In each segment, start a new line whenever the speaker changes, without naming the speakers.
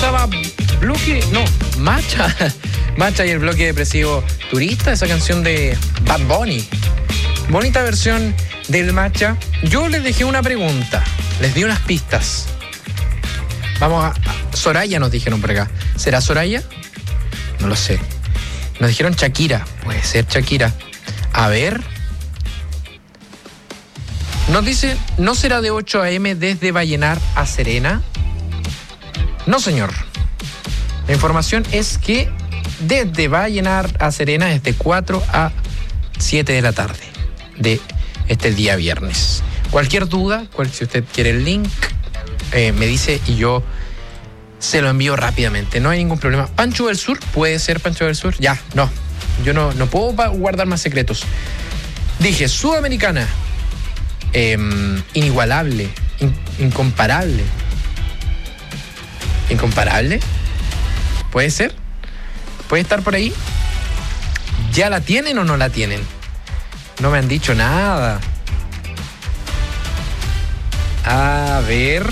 estaba Matcha. Matcha y el bloque depresivo Turista, esa canción de Bad Bunny. Bonita versión del Matcha. Yo les dejé una pregunta, les di unas pistas. Vamos a Soraya, nos dijeron por acá. ¿Será Soraya? No lo sé. Nos dijeron Shakira. Puede ser Shakira. A ver. Nos dice, ¿no será de 8 a.m. desde Vallenar a Serena? No, señor. La información es que desde Vallenar a Serena es de 4 a 7 de la tarde de este día viernes. Cualquier duda, si usted quiere el link, me dice y yo se lo envío rápidamente. No hay ningún problema. Pancho del Sur, ¿puede ser Pancho del Sur? Ya, no. Yo no puedo guardar más secretos. Dije, Sudamericana. Inigualable. Incomparable. ¿Incomparable? ¿Puede ser? ¿Puede estar por ahí? ¿Ya la tienen o no la tienen? No me han dicho nada. A ver.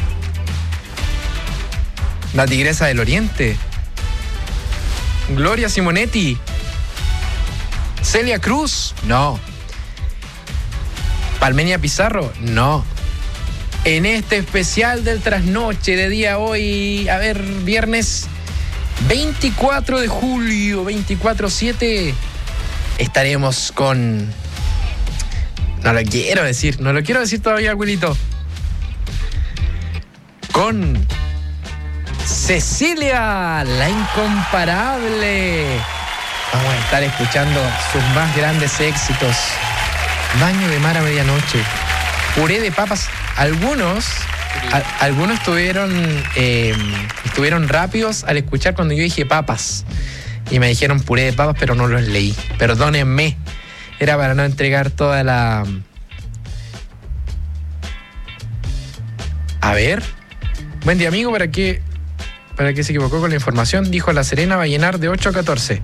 La Tigresa del Oriente. Gloria Simonetti. Celia Cruz. No. Palmenia Pizarro. No. En este especial del trasnoche de día hoy, a ver, viernes 24 de julio, 24/7, estaremos con... No lo quiero decir todavía, abuelito. Con Cecilia, la incomparable. Vamos a estar escuchando sus más grandes éxitos. Baño de mar a medianoche. Puré de papas. Algunos estuvieron rápidos al escuchar cuando yo dije papas. Y me dijeron puré de papas, pero no los leí. Perdónenme. Era para no entregar toda la... A ver. Buen día, amigo. ¿Para qué se equivocó con la información? Dijo La Serena va a llenar de 8 a 14.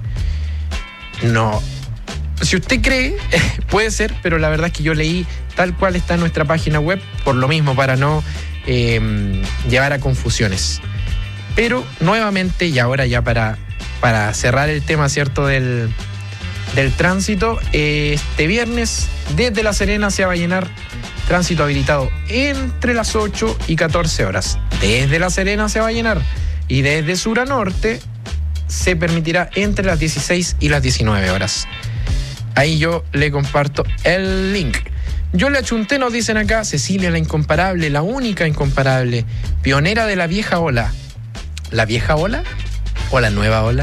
No. Si usted cree, puede ser, pero la verdad es que yo leí tal cual está en nuestra página web, por lo mismo, para no llevar a confusiones. Pero nuevamente, y ahora ya para cerrar el tema, ¿cierto?, del tránsito, este viernes desde La Serena hacia Vallenar, tránsito habilitado entre las 8 y 14 horas. Desde La Serena hacia Vallenar y desde sur a norte se permitirá entre las 16 y las 19 horas. Ahí yo le comparto el link. Yo le achunté, nos dicen acá, Cecilia la incomparable, la única incomparable, pionera de la vieja ola. ¿La vieja ola? ¿O la nueva ola?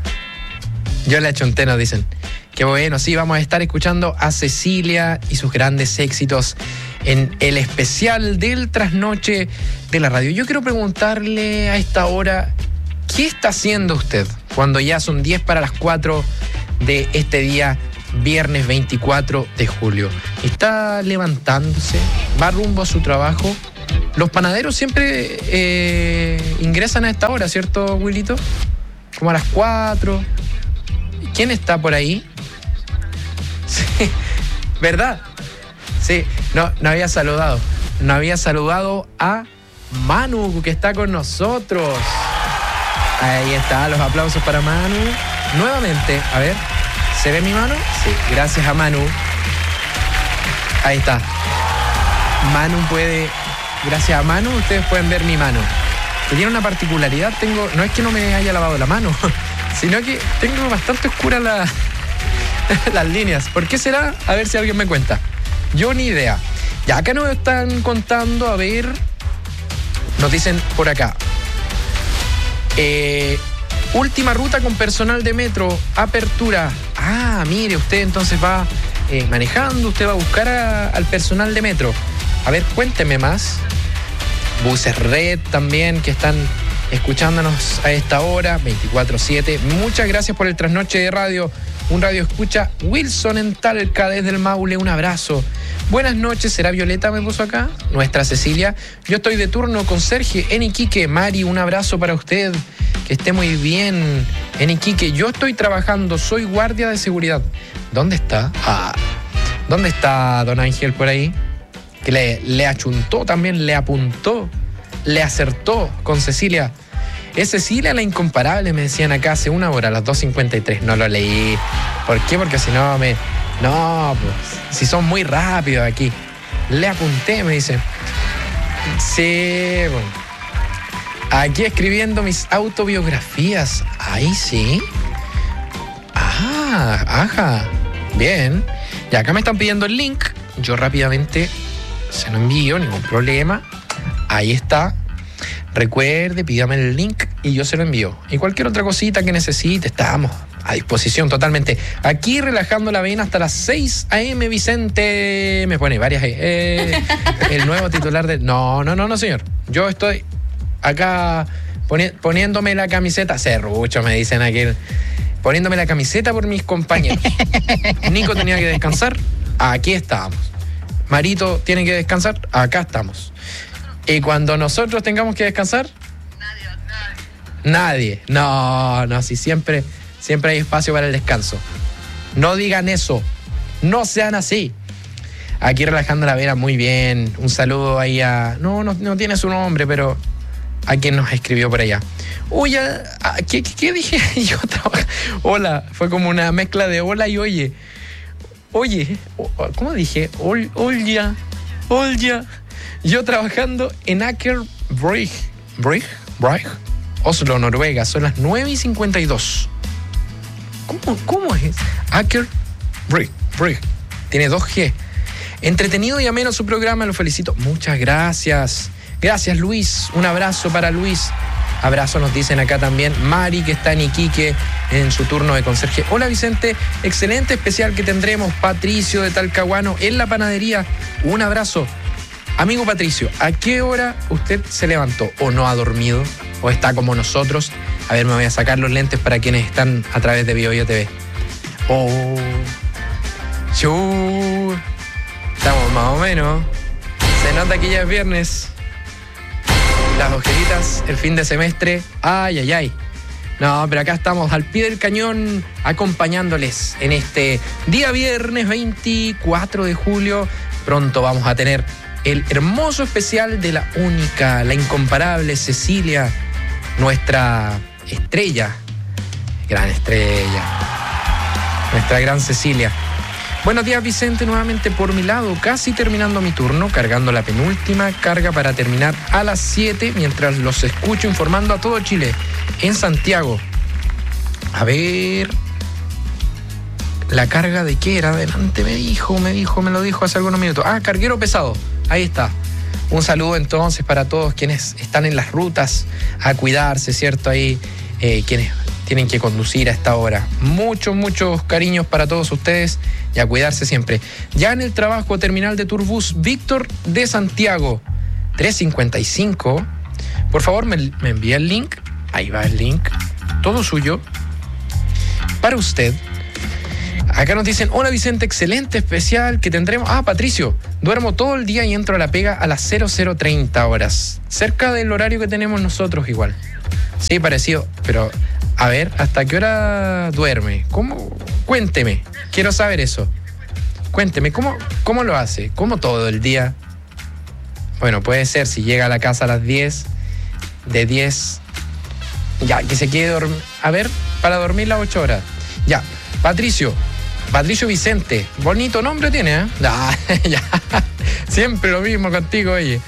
Yo le achunté, nos dicen. Qué bueno, sí, vamos a estar escuchando a Cecilia y sus grandes éxitos en el especial del trasnoche de la radio. Yo quiero preguntarle a esta hora, ¿qué está haciendo usted cuando ya son 10 para las 4 de este día viernes 24 de julio? ¿Está levantándose? ¿Va rumbo a su trabajo? Los panaderos siempre ingresan a esta hora, ¿cierto, Wilito? Como a las 4. ¿Quién está por ahí? Sí, ¿verdad? Sí, no había saludado. No había saludado a Manu, que está con nosotros. Ahí está, los aplausos para Manu. Nuevamente, a ver, ¿se ve mi mano? Sí, gracias a Manu. Ahí está. Manu puede... Gracias a Manu, ustedes pueden ver mi mano. Que tiene una particularidad, no es que no me haya lavado la mano, sino que tengo bastante oscuras las líneas. ¿Por qué será? A ver si alguien me cuenta. Yo ni idea. Ya acá nos están contando, a ver... Nos dicen por acá. Última ruta con personal de metro, apertura. Ah, mire, usted entonces va manejando, usted va a buscar al personal de metro. A ver, cuénteme más. Buses Red también, que están escuchándonos a esta hora, 24/7. Muchas gracias por el trasnoche de radio. Un radio escucha Wilson en Talca, desde el Maule, un abrazo. Buenas noches, ¿será Violeta? Me puso acá, nuestra Cecilia. Yo estoy de turno con Sergio en Iquique. Mari, un abrazo para usted, que esté muy bien en Iquique. Yo estoy trabajando, soy guardia de seguridad. ¿Dónde está? ¿Dónde está don Ángel por ahí? Que le achuntó también, le apuntó, le acertó con Cecilia. Es Cecilia la incomparable, me decían acá hace una hora, a las 2:53. No lo leí. ¿Por qué? Porque si no me... No, pues, si son muy rápidos aquí. Le apunté, me dice. Sí, bueno. Aquí escribiendo mis autobiografías. Ahí sí. Ajá. Bien. Y acá me están pidiendo el link. Yo rápidamente se lo envío, ningún problema. Ahí está. Recuerde, pídame el link y yo se lo envío. Y cualquier otra cosita que necesite, estamos a disposición totalmente. Aquí relajando la vena hasta las 6 a.m. Vicente. Me pone varias. El nuevo titular de... No, señor. Yo estoy acá poniéndome la camiseta. Serrucho, me dicen aquí. Poniéndome la camiseta por mis compañeros. Nico tenía que descansar. Aquí estábamos. Marito tiene que descansar. Acá estamos. Y cuando nosotros tengamos que descansar, nadie. No, si siempre hay espacio para el descanso. No digan eso. No sean así. Aquí relajando la vena, muy bien. Un saludo ahí a... No tiene su nombre, pero a quien nos escribió por allá. Oye, ¿qué dije? Yo trabajo. Hola, fue como una mezcla de hola y oye. Oye, ¿cómo dije? Olja. Yo trabajando en Aker Brygge, Oslo, Noruega. Son las 9:52. ¿Cómo es? Aker Brygge. Tiene 2G. Entretenido y ameno su programa, lo felicito. Muchas gracias. Gracias, Luis. Un abrazo para Luis. Abrazo nos dicen acá también. Mari, que está en Iquique en su turno de conserje. Hola, Vicente. Excelente especial que tendremos. Patricio de Talcahuano en la panadería. Un abrazo. Amigo Patricio, ¿a qué hora usted se levantó? ¿O no ha dormido? ¿O está como nosotros? A ver, me voy a sacar los lentes para quienes están a través de BioBio TV. Estamos más o menos. Se nota que ya es viernes. Las ojeritas, el fin de semestre. Ay. No, pero acá estamos al pie del cañón acompañándoles en este día viernes 24 de julio. Pronto vamos a tener el hermoso especial de la única, la incomparable Cecilia, nuestra estrella, gran estrella, nuestra gran Cecilia. Buenos días, Vicente, nuevamente por mi lado, casi terminando mi turno, cargando la penúltima carga para terminar a las 7, mientras los escucho informando a todo Chile, en Santiago. A ver... ¿La carga de qué era? Adelante me lo dijo hace algunos minutos. Carguero pesado. Ahí está. Un saludo entonces para todos quienes están en las rutas a cuidarse, ¿cierto? Ahí quienes tienen que conducir a esta hora. Muchos cariños para todos ustedes y a cuidarse siempre. Ya en el trabajo terminal de Turbus Víctor de Santiago, 3:55. Por favor, me envía el link. Ahí va el link. Todo suyo. Para usted. Acá nos dicen, hola Vicente, excelente especial que tendremos. Patricio, duermo todo el día y entro a la pega a las 00:30 horas. Cerca del horario que tenemos nosotros igual. Sí, parecido. Pero, a ver, ¿hasta qué hora duerme? ¿Cómo? Cuénteme, quiero saber eso. Cuénteme, ¿cómo lo hace? ¿Cómo todo el día? Bueno, puede ser si llega a la casa a las 10, de 10, ya, que se quede dormir. A ver, para dormir las 8 horas. Ya, Patricio Vicente, bonito nombre tiene, ¿eh? Ya. Siempre lo mismo contigo, oye.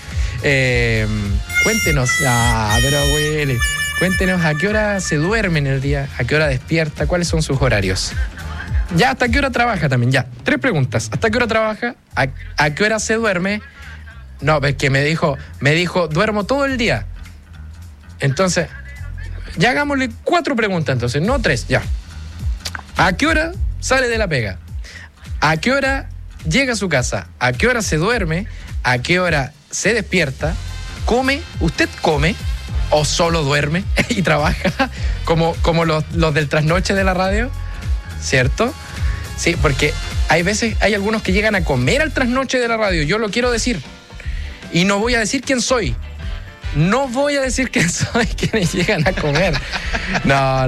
Cuéntenos, pero güey, cuéntenos a qué hora se duerme en el día, a qué hora despierta, cuáles son sus horarios. Ya, ¿hasta qué hora trabaja también? Ya, 3 preguntas. ¿Hasta qué hora trabaja? ¿A qué hora se duerme? No, es que me dijo, duermo todo el día. Entonces, ya hagámosle 4 preguntas entonces, no 3, ya. ¿A qué hora sale de la pega? ¿A qué hora llega a su casa? ¿A qué hora se duerme? ¿A qué hora se despierta? ¿Come? ¿Usted come? ¿O solo duerme y trabaja? Como los del trasnoche de la radio, ¿cierto? Sí, porque hay algunos que llegan a comer al trasnoche de la radio. Yo lo quiero decir. Y no voy a decir quién soy. No voy a decir quién soy quienes llegan a comer. No.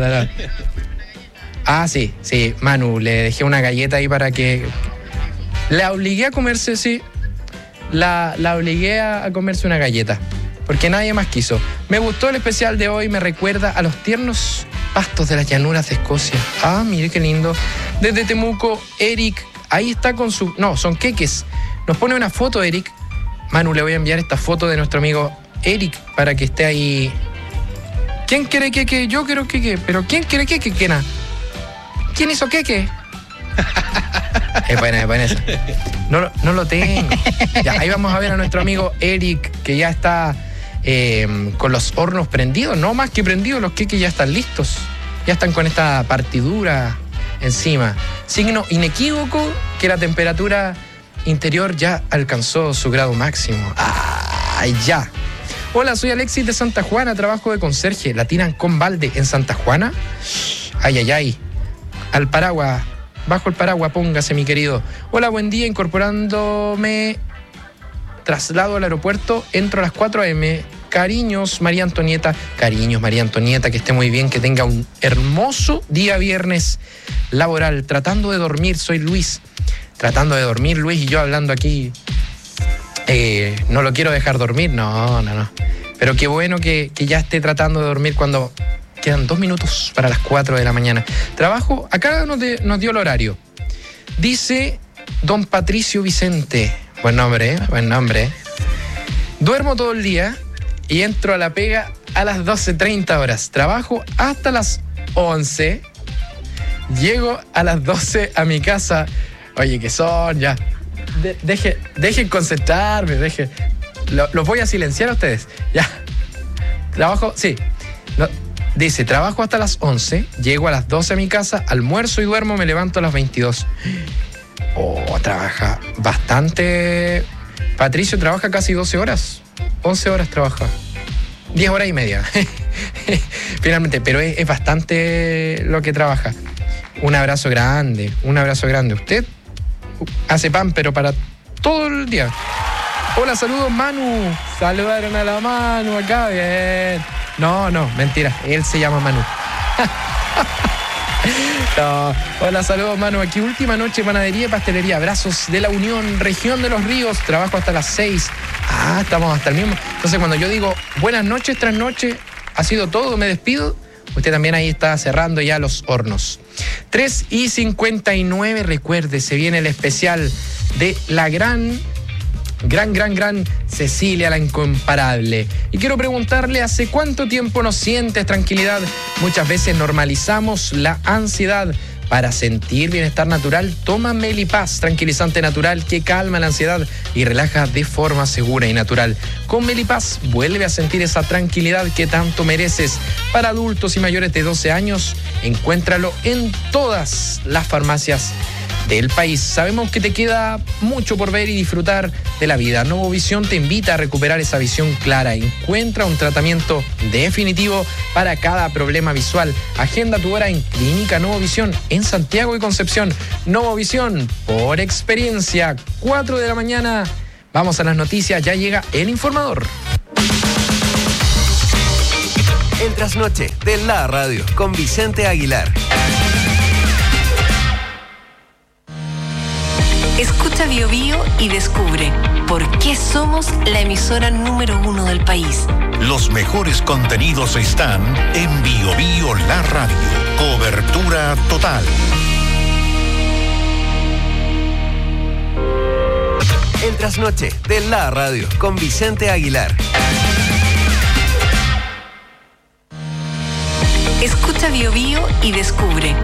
Sí, Manu, le dejé una galleta ahí para que... La obligué a comerse, sí. La obligué a comerse una galleta, porque nadie más quiso. Me gustó el especial de hoy, me recuerda a los tiernos pastos de las llanuras de Escocia. Ah, mire qué lindo. Desde Temuco, Eric, ahí está con su... No, son queques. Nos pone una foto, Eric. Manu, le voy a enviar esta foto de nuestro amigo Eric para que esté ahí. ¿Quién quiere queque? Yo quiero queque. ¿Pero quién quiere queque, Kena? ¿Quién hizo queque? Es buena esa. No lo tengo. Ya, ahí vamos a ver a nuestro amigo Eric, que ya está con los hornos prendidos. No más que prendidos, los queques ya están listos. Ya están con esta partidura encima. Signo inequívoco que la temperatura interior ya alcanzó su grado máximo. ¡Ah, ya! Hola, soy Alexis de Santa Juana, trabajo de conserje. ¿La tiran con balde en Santa Juana? Ay. Al paraguas, bajo el paraguas, póngase, mi querido. Hola, buen día, incorporándome. Traslado al aeropuerto, entro a las 4 a.m. Cariños, María Antonieta. Cariños, María Antonieta, que esté muy bien, que tenga un hermoso día viernes laboral. Tratando de dormir, soy Luis. Tratando de dormir, Luis, y yo hablando aquí. No lo quiero dejar dormir, no. Pero qué bueno que ya esté tratando de dormir cuando quedan 2 minutos para las 4 de la mañana. Trabajo, acá nos dio el horario. Dice don Patricio Vicente. Buen nombre. Duermo todo el día y entro a la pega a las 12:30 horas. Trabajo hasta las 11. Llego a las 12 a mi casa. Oye, ¿qué son? Ya. Dejen concentrarme, los voy a silenciar a ustedes. Ya. Trabajo, sí. No, dice, trabajo hasta las 11, llego a las 12 a mi casa, almuerzo y duermo, me levanto a las 22. Trabaja bastante. Patricio trabaja casi 12 horas. 11 horas trabaja. 10 horas y media. Finalmente, pero es bastante lo que trabaja. Un abrazo grande. Usted hace pan, pero para todo el día. Hola, saludos, Manu. Saludaron a la Manu acá, bien. No, mentira, él se llama Manu. No. Hola, saludos, Manu. Aquí última noche, panadería y pastelería. Abrazos de la Unión, región de Los Ríos. Trabajo hasta las 6. Estamos hasta el mismo. Entonces, cuando yo digo buenas noches, tras noche, ha sido todo, me despido. Usted también ahí está cerrando ya los hornos. 3:59, recuerde, se viene el especial de la gran Cecilia, la incomparable. Y quiero preguntarle, ¿hace cuánto tiempo no sientes tranquilidad? Muchas veces normalizamos la ansiedad. Para sentir bienestar natural, toma Melipaz, tranquilizante natural que calma la ansiedad y relaja de forma segura y natural. Con Melipaz vuelve a sentir esa tranquilidad que tanto mereces. Para adultos y mayores de 12 años, encuéntralo en todas las farmacias del país. Sabemos que te queda mucho por ver y disfrutar de la vida. Novovisión te invita a recuperar esa visión clara. Encuentra un tratamiento definitivo para cada problema visual. Agenda tu hora en Clínica Novovisión en Santiago y Concepción. Novovisión, por experiencia. 4 de la mañana. Vamos a las noticias. Ya llega El Informador.
El trasnoche de la radio con Vicente Aguilar.
Escucha Bio Bio y descubre por qué somos la emisora número 1 del país.
Los mejores contenidos están en Bio Bio La Radio. Cobertura total.
El trasnoche de la radio con Vicente Aguilar.
Escucha Bio Bio y descubre